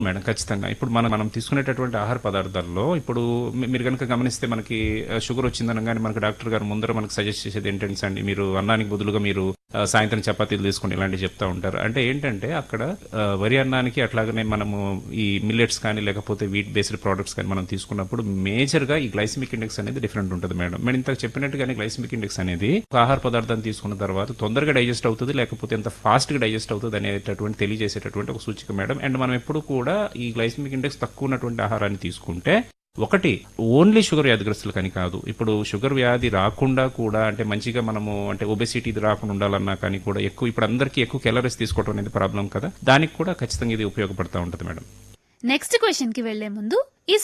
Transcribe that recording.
Madam ఖచ్చితంగా. ఇప్పుడు మనం తీసుకునేటటువంటి ఆహార పదార్థాల్లో ఇప్పుడు మీరు గనుక గమనిస్తే మనకి షుగర్ వచ్చిందనగానే మనకు డాక్టర్ గారు ముందర మనకు సజెస్ట్ చేసేది ఏంటంటే అండి, మీరు అన్నానికి బదులుగా మీరు సాయంత్రం చపాతీలు తీసుకోండి ఇలాంటివి చెప్తా ఉంటారు. అంటే ఏంటంటే అక్కడ వరి అన్నానికి అట్లాగనే మనము ఈ మిల్లెట్స్ కానీ లేకపోతే వీట్ బేస్డ్ ప్రోడక్ట్స్ కానీ మనం తీసుకున్నప్పుడు మేజర్ గా ఈ గ్లైసిమిక్ ఇండెక్స్ అనేది డిఫరెంట్ ఉంటుంది మేడం. మేము ఇంతకు చెప్పినట్టుగానే గ్లైసిమిక్ ఇండెక్స్ అనేది ఒక ఆహార పదార్థాన్ని తీసుకున్న తర్వాత తొందరగా డైజెస్ట్ అవుతుంది లేకపోతే ఎంత ఫాస్ట్ గా డైజెస్ట్ అవుతుంది అనేటటువంటి తెలియజేసేటటువంటి ఒక సూచిక మేడం. అండ్ మనం ఎప్పుడు కూడా ఈ గ్లైసిమిక్ ఇండెక్స్ తక్కువ ఉన్నటువంటి ఆహారాన్ని తీసుకుంటే ఒకటి ఓన్లీ షుగర్ వ్యాధిగ్రస్తులు కానీ కాదు, ఇప్పుడు షుగర్ వ్యాధి రాకుండా కూడా అంటే మంచిగా మనము అంటే ఒబెసిటీ ఇది రాకుండా ఉండాలన్నా కానీ కూడా ఎక్కువ ఇప్పుడు అందరికీ ఎక్కువ క్యాలరీస్ తీసుకోవడం అనేది ప్రాబ్లం కదా, దానికి కూడా ఖచ్చితంగా ఇది ఉపయోగపడతా ఉంటుంది మేడం. నెక్స్ట్ క్వశ్చన్ కి వెళ్లే ముందు